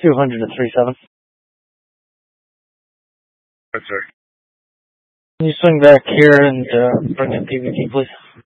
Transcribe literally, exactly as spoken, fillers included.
two hundred to three seven. Yes, sir. Can you swing back here and uh, bring in P V T, please?